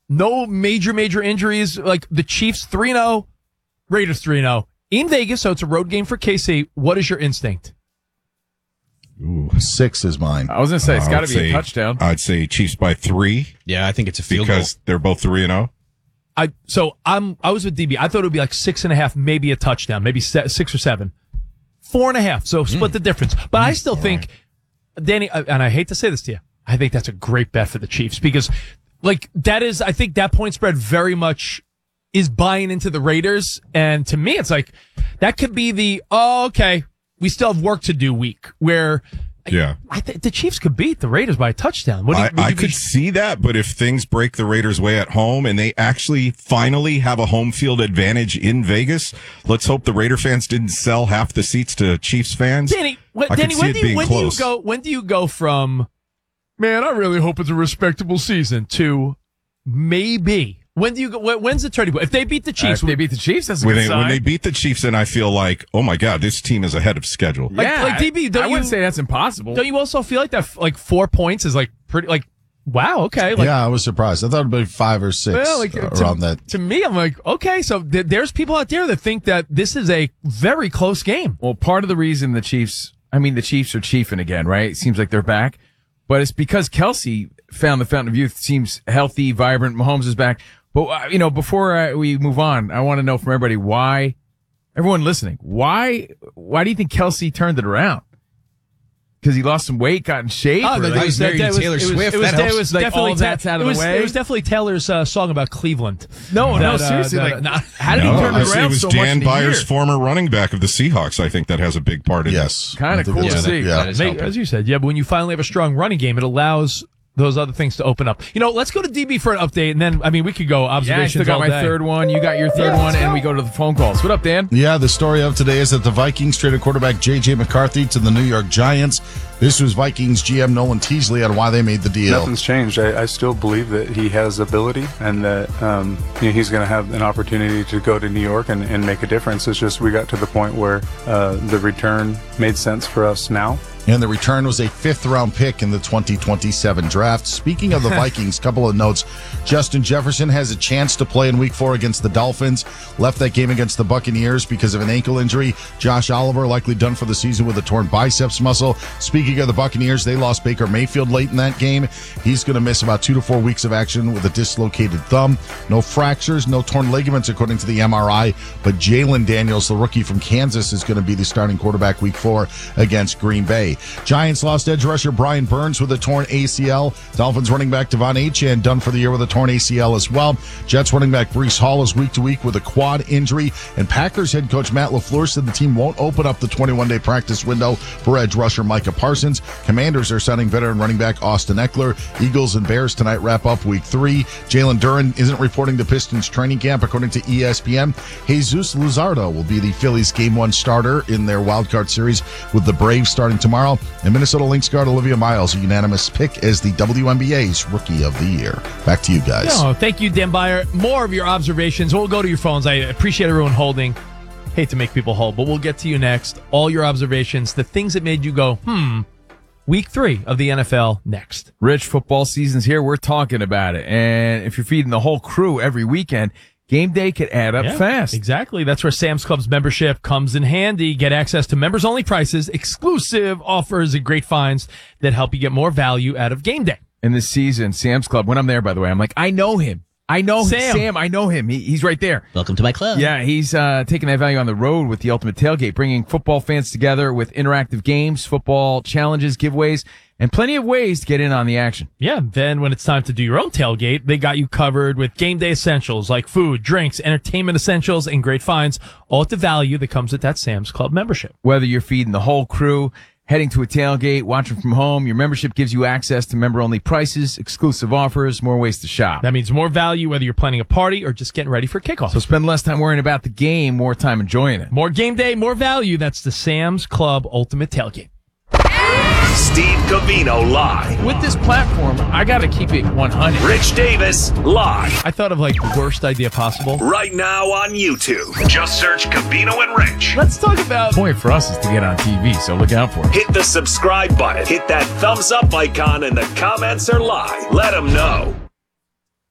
No major injuries. Like the Chiefs 3-0, Raiders 3-0 in Vegas, so it's a road game for KC. What is your instinct? Ooh. 6 is mine. I was going to say, it's got to be a touchdown. I'd say Chiefs by 3. Yeah, I think it's a field because they're both 3-0. I was with DB. I thought it would be like 6.5, maybe a touchdown, maybe 6 or 7. 4.5, so split the difference. But I still think, Danny, and I hate to say this to you, I think that's a great bet for the Chiefs because, like, I think that point spread very much is buying into the Raiders. And to me, it's like, that could be okay, we still have work to do week where I think the Chiefs could beat the Raiders by a touchdown. I could see that, but if things break the Raiders' way at home and they actually finally have a home field advantage in Vegas, let's hope the Raider fans didn't sell half the seats to Chiefs fans. Danny, when do you go from, man, I really hope it's a respectable season, to maybe? When do you go? When's the turning point? If they beat the Chiefs, that's a good sign. When they beat the Chiefs, then I feel like, oh my God, this team is ahead of schedule. Yeah, like DB, I wouldn't say that's impossible. Don't you also feel like that? Like 4 points is like pretty. Like, wow, okay. Like, yeah, I was surprised. I thought it'd be 5 or 6 around that. To me, I'm like, okay, so there's people out there that think that this is a very close game. Well, part of the reason the Chiefs are chiefing again, right? It seems like they're back, but it's because Kelsey found the fountain of youth. Seems healthy, vibrant. Mahomes is back. But, before we move on, I want to know from everybody everyone listening, why do you think Kelsey turned it around? Because he lost some weight, got in shape? Taylor Swift. It was definitely that's out of the way. It was definitely Taylor's song about Cleveland. No, seriously. How did he turn it around so much? It was Dan Byers, year? former running back of the Seahawks. I think that has a big part in it. Yes. Kind of cool to see. Yeah. As you said, but when you finally have a strong running game, it allows those other things to open up. Let's go to DB for an update, and then, we could go observations I still got my all day. third one. You got your third one, and we go to the phone calls. What up, Dan? Yeah, the story of today is that the Vikings traded quarterback J.J. McCarthy to the New York Giants. This was Vikings GM Nolan Teasley on why they made the deal. Nothing's changed. I still believe that he has ability and that he's going to have an opportunity to go to New York and make a difference. It's just we got to the point where the return made sense for us now. And the return was a 5th-round pick in the 2027 draft. Speaking of the Vikings, couple of notes. Justin Jefferson has a chance to play in Week 4 against the Dolphins. Left that game against the Buccaneers because of an ankle injury. Josh Oliver likely done for the season with a torn biceps muscle. Speaking of the Buccaneers, they lost Baker Mayfield late in that game. He's going to miss about 2 to 4 weeks of action with a dislocated thumb. No fractures, no torn ligaments according to the MRI. But Jalen Daniels, the rookie from Kansas, is going to be the starting quarterback Week 4 against Green Bay. Giants lost edge rusher Brian Burns with a torn ACL. Dolphins running back Devon Achane done for the year with a torn ACL as well. Jets running back Breece Hall is week to week with a quad injury. And Packers head coach Matt LaFleur said the team won't open up the 21-day practice window for edge rusher Micah Parsons. Commanders are signing veteran running back Austin Eckler. Eagles and Bears tonight wrap up Week 3. Jalen Duren isn't reporting to Pistons training camp according to ESPN. Jesus Luzardo will be the Phillies Game 1 starter in their wildcard series with the Braves starting tomorrow. And Minnesota Lynx guard Olivia Miles, a unanimous pick as the WNBA's Rookie of the Year. Back to you guys. Oh, thank you, Dan Byer. More of your observations. We'll go to your phones. I appreciate everyone holding. Hate to make people hold, but we'll get to you next. All your observations, the things that made you go, Week 3 of the NFL next. Rich, football season's here. We're talking about it. And if you're feeding the whole crew every weekend, game day could add up fast. Exactly. That's where Sam's Club's membership comes in handy. Get access to members-only prices, exclusive offers, and great finds that help you get more value out of game day. In this season, Sam's Club, when I'm there, by the way, I'm like, I know him. Sam, I know him. He's right there. Welcome to my club. Yeah, he's taking that value on the road with the Ultimate Tailgate, bringing football fans together with interactive games, football challenges, giveaways, and plenty of ways to get in on the action. Yeah, then when it's time to do your own tailgate, they got you covered with game day essentials like food, drinks, entertainment essentials, and great finds, all at the value that comes with that Sam's Club membership. Whether you're feeding the whole crew, heading to a tailgate, watching from home, your membership gives you access to member-only prices, exclusive offers, more ways to shop. That means more value whether you're planning a party or just getting ready for kickoff. So spend less time worrying about the game, more time enjoying it. More game day, more value. That's the Sam's Club Ultimate Tailgate. Steve Covino live. With this platform, I got to keep it 100. Rich Davis live. I thought of the worst idea possible. Right now on YouTube. Just search Covino and Rich. Let's talk about... The point for us is to get on TV, so look out for it. Hit the subscribe button. Hit that thumbs up icon, and the comments are live. Let them know.